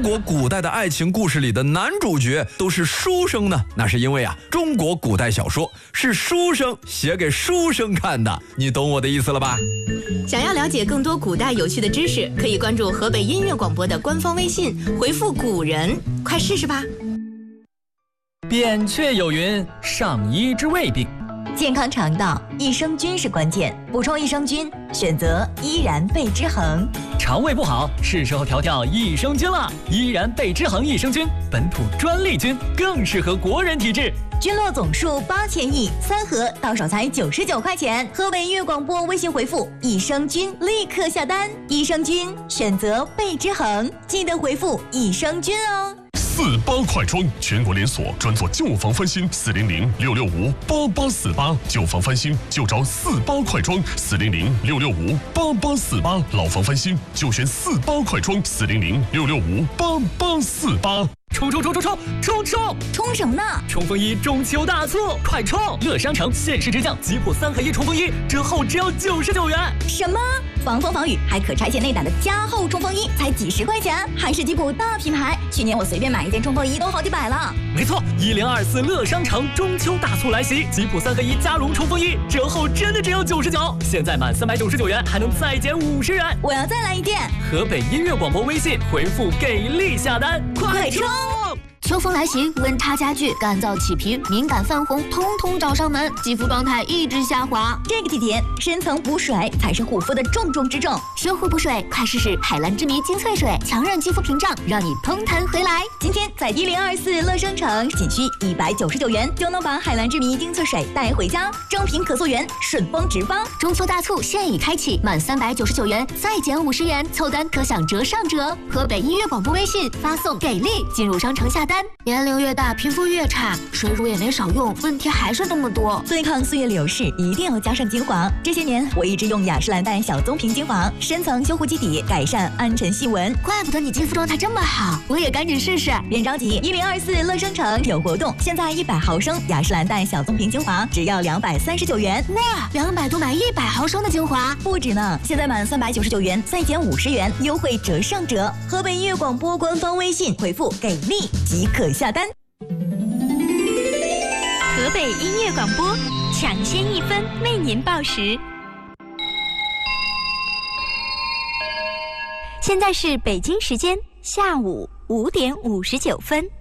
国古代的爱情故事里的男主角都是书生呢？那是因为中国古代小说是书生写给书生看的，你懂我的意思了吧？ 想要了解更多古代有趣的知识，可以关注河北音乐广播的官方微信，回复古人，快试试吧。 扁鹊有云：上医之未病。 健康肠道，益生菌是关键，补充益生菌，选择依然贝之恒。 肠胃不好，是时候调调益生菌了。依然贝之恒益生菌，本土专利菌，更适合国人体质。 菌落总数8000亿，3盒到手才99块钱。河北音乐广播微信回复益生菌，立刻下单。益生菌选择贝之恒，记得回复益生菌哦。 48快装，全国连锁，专做旧房翻新，400-665-8848，旧房翻新就找48快装，400-665-8848，老房翻新就选48快装，400-665-8848。 冲！ 冲什么呢？ 冲锋衣中秋大促，快冲！乐商城限时直降吉普3合1冲锋衣，折后只要99元。 什么？防风防雨还可拆卸内胆的加厚冲锋衣，才几十块钱，还是吉普大品牌。去年我随便买一件冲锋衣都好几百了。 没错，1024乐商城中秋大促来袭，吉普3合1加绒冲锋衣折后真的只有99，现在满399元还能再减50元。 我要再来一件。 河北音乐广播微信回复给力下单，快冲！ 秋风来袭，温差加剧，干燥起皮，敏感泛红，通通找上门，肌肤状态一直下滑。 这个季节，深层补水才是护肤的重中之重。 修护补水，快试试海蓝之谜精粹水，强韧肌肤屏障，让你嘭弹回来。 今天在1024乐商城，仅需199元就能把海蓝之谜精粹水带回家，正品可溯源，顺丰直发。 中秋大促现已开启，满399元再减50元，凑单可享折上折。河北音乐广播微信发送给力，进入商城下单。年龄越大，皮肤越差，水乳也没少用，问题还是那么多。 对抗岁月流逝，一定要加上精华。这些年我一直用雅诗兰黛小棕瓶精华，深层修护基底，改善暗沉细纹。 怪不得你肌肤状态这么好，我也赶紧试试。 别着急，1024乐商城有活动，现在100毫升雅诗兰黛小棕瓶精华只要239元。 哇，200多买100毫升的精华， 不止呢！现在满399元再减50元，优惠折上折。河北音乐广播官方微信回复给力即可下单。 河北音乐广播，抢先1分为您报时。现在是北京时间下午5点59分。